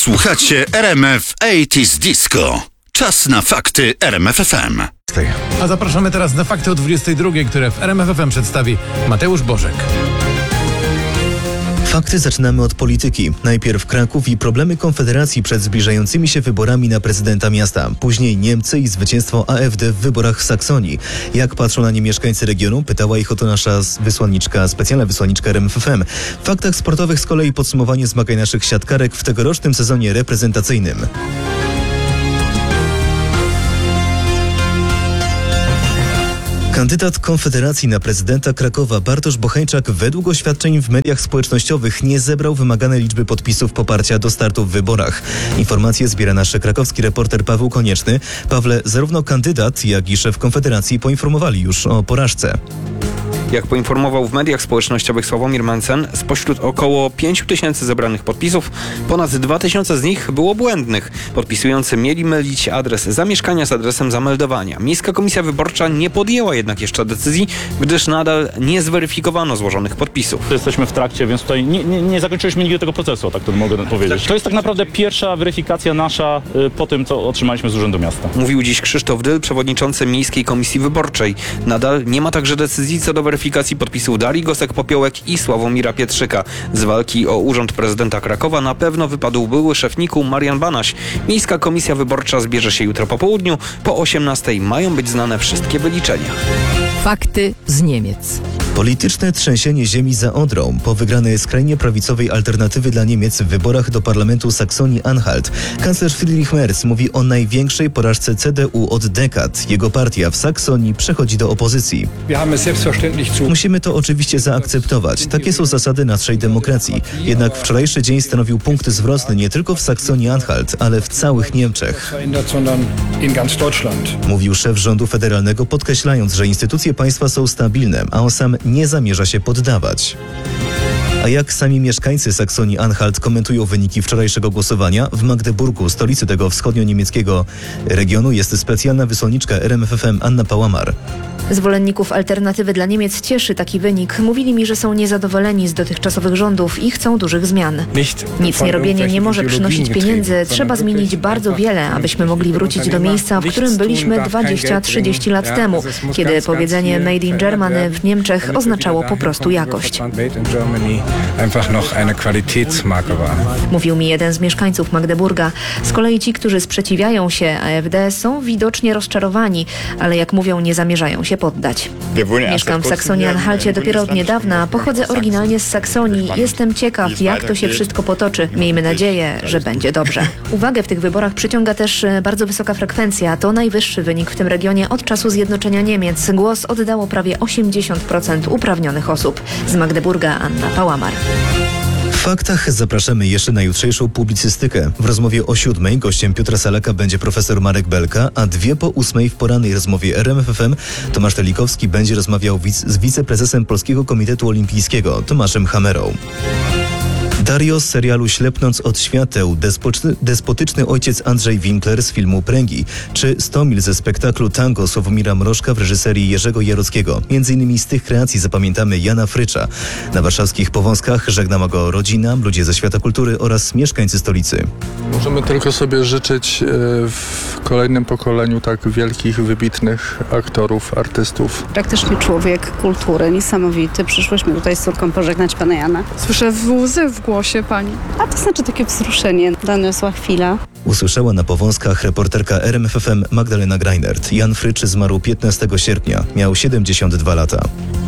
Słuchacie RMF 80s Disco. Czas na fakty RMF FM. A zapraszamy teraz na fakty o 22, które w RMF FM przedstawi Mateusz Bożek. Fakty zaczynamy od polityki. Najpierw Kraków i problemy Konfederacji przed zbliżającymi się wyborami na prezydenta miasta. Później Niemcy i zwycięstwo AfD w wyborach w Saksonii. Jak patrzą na nie mieszkańcy regionu? Pytała ich o to nasza specjalna wysłanniczka RMF FM. W faktach sportowych z kolei podsumowanie zmagań naszych siatkarek w tegorocznym sezonie reprezentacyjnym. Kandydat Konfederacji na prezydenta Krakowa Bartosz Bocheńczak według oświadczeń w mediach społecznościowych nie zebrał wymaganej liczby podpisów poparcia do startu w wyborach. Informacje zbiera nasz krakowski reporter Paweł Konieczny. Pawle, zarówno kandydat, jak i szef Konfederacji poinformowali już o porażce. Jak poinformował w mediach społecznościowych Sławomir Mencen, spośród około 5 tysięcy zebranych podpisów, ponad 2 tysiące z nich było błędnych. Podpisujący mieli mylić adres zamieszkania z adresem zameldowania. Miejska Komisja Wyborcza nie podjęła jednak jeszcze decyzji, gdyż nadal nie zweryfikowano złożonych podpisów. Jesteśmy w trakcie, więc tutaj nie zakończyliśmy nigdy tego procesu, tak to mogę powiedzieć. To jest tak naprawdę pierwsza weryfikacja nasza po tym, co otrzymaliśmy z Urzędu Miasta. Mówił dziś Krzysztof Dyl, przewodniczący Miejskiej Komisji Wyborczej. Nadal nie ma także decyzji co do weryfikacji podpisów Darii Gosek-Popiołek i Sławomira Pietrzyka. Z walki o urząd prezydenta Krakowa na pewno wypadł były szef NIK-u Marian Banaś. Miejska Komisja Wyborcza zbierze się jutro po południu. Po 18:00 mają być znane wszystkie wyliczenia. Fakty z Niemiec. Polityczne trzęsienie ziemi za Odrą po wygranej skrajnie prawicowej alternatywy dla Niemiec w wyborach do parlamentu Saksonii-Anhalt. Kanclerz Friedrich Merz mówi o największej porażce CDU od dekad. Jego partia w Saksonii przechodzi do opozycji. Musimy to oczywiście zaakceptować. Takie są zasady naszej demokracji. Jednak wczorajszy dzień stanowił punkt zwrotny nie tylko w Saksonii-Anhalt, ale w całych Niemczech. Mówił szef rządu federalnego, podkreślając, że instytucje państwa są stabilne, a on sam nie zamierza się poddawać. A jak sami mieszkańcy Saksonii-Anhalt komentują wyniki wczorajszego głosowania? W Magdeburgu, stolicy tego wschodnio-niemieckiego regionu, jest specjalna wysłanniczka RMF FM Anna Pałamar. Zwolenników alternatywy dla Niemiec cieszy taki wynik. Mówili mi, że są niezadowoleni z dotychczasowych rządów i chcą dużych zmian. Nic nie robienie nie może przynosić pieniędzy. Trzeba zmienić bardzo wiele, abyśmy mogli wrócić do miejsca, w którym byliśmy 20-30 lat temu, kiedy powiedzenie Made in Germany w Niemczech oznaczało po prostu jakość. Mówił mi jeden z mieszkańców Magdeburga. Z kolei ci, którzy sprzeciwiają się AfD, są widocznie rozczarowani, ale jak mówią, nie zamierzają się poddać. Mieszkam w Saksonii-Anhalcie dopiero od niedawna. Pochodzę oryginalnie z Saksonii. Jestem ciekaw, jak to się wszystko potoczy. Miejmy nadzieję, że będzie dobrze. Uwagę w tych wyborach przyciąga też bardzo wysoka frekwencja. To najwyższy wynik w tym regionie od czasu zjednoczenia Niemiec. Głos oddało prawie 80% uprawnionych osób. Z Magdeburga Anna Pałamar. W faktach zapraszamy jeszcze na jutrzejszą publicystykę. W rozmowie o 7:00 gościem Piotra Salaka będzie profesor Marek Belka, a 2:08 w porannej rozmowie RMF FM Tomasz Telikowski będzie rozmawiał z wiceprezesem Polskiego Komitetu Olimpijskiego Tomaszem Hamerą. Dario z serialu Ślepnąc od świateł, despotyczny ojciec Andrzej Winkler z filmu Pręgi, czy Stomil ze spektaklu Tango Sławomira Mrożka w reżyserii Jerzego Jarockiego. Między innymi z tych kreacji zapamiętamy Jana Frycza. Na warszawskich Powązkach żegnała go rodzina, ludzie ze świata kultury oraz mieszkańcy stolicy. Możemy tylko sobie życzyć w kolejnym pokoleniu tak wielkich, wybitnych aktorów, artystów. Praktyczny człowiek kultury, niesamowity. Przyszłyśmy tutaj z córką pożegnać pana Jana. Słyszę łzy w głosie pani. A to znaczy takie wzruszenie. Doniosła chwila. Usłyszała na Powązkach reporterka RMF FM Magdalena Greinert. Jan Frycz zmarł 15 sierpnia. Miał 72 lata.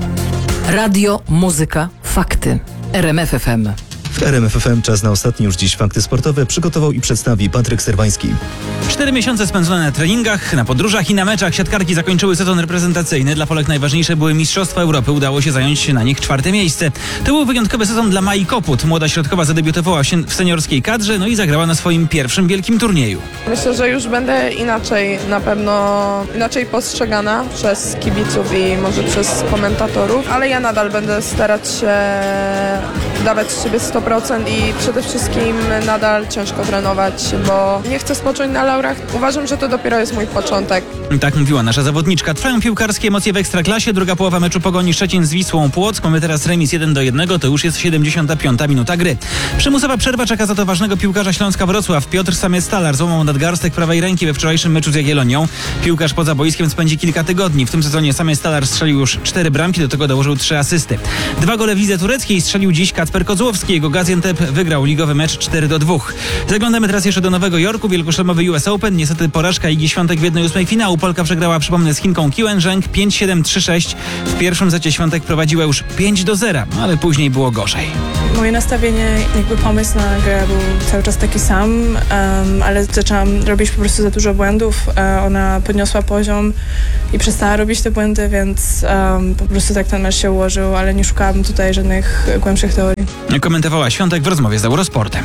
Radio, muzyka, fakty. RMF FM. W RMF FM czas na ostatnie już dziś fakty sportowe przygotował i przedstawi Patryk Serwański. 4 miesiące spędzone na treningach, na podróżach i na meczach. Siatkarki zakończyły sezon reprezentacyjny. Dla Polek najważniejsze były Mistrzostwa Europy. Udało się zająć na nich 4. miejsce. To był wyjątkowy sezon dla Mai Koput. Młoda środkowa zadebiutowała w seniorskiej kadrze, no i zagrała na swoim pierwszym wielkim turnieju. Myślę, że już będę na pewno inaczej postrzegana przez kibiców i może przez komentatorów, ale ja nadal będę starać się dawać z siebie 100%. 100% i przede wszystkim nadal ciężko trenować, bo nie chcę spocząć na laurach. Uważam, że to dopiero jest mój początek. Tak mówiła nasza zawodniczka. Trwają piłkarskie emocje w Ekstraklasie. Druga połowa meczu Pogoni Szczecin z Wisłą Płock. Mamy teraz remis 1-1, to już jest 75. minuta gry. Przymusowa przerwa czeka za to ważnego piłkarza Śląska Wrocław. Piotr Samiec-Stalar złamał nadgarstek prawej ręki we wczorajszym meczu z Jagiellonią. Piłkarz poza boiskiem spędzi kilka tygodni. W tym sezonie Samiec-Stalar strzelił już 4 bramki, do tego dołożył 3 asysty. 2 gole w lidze tureckiej strzelił dziś Kacper Kozłowski. Jego Gaziantep wygrał ligowy mecz 4-2. Zaglądamy teraz jeszcze do Nowego Jorku. Wielkoszlemowy US Open. Niestety porażka Igi Świątek w 1/8 finału. Polka przegrała, przypomnę, z Chinką Kiwen Zheng 5-7, 3-6. W pierwszym secie Świątek prowadziła już 5-0, ale później było gorzej. Moje nastawienie, pomysł na grę był cały czas taki sam, ale zaczęłam robić po prostu za dużo błędów. Ona podniosła poziom i przestała robić te błędy, więc po prostu tak ten mecz się ułożył, ale nie szukałam tutaj żadnych głębszych teorii. Komentowała Świątek w rozmowie z Eurosportem.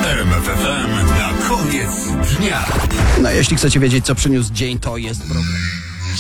RMF FM na koniec dnia. No jeśli chcecie wiedzieć, co przyniósł dzień, to jest program.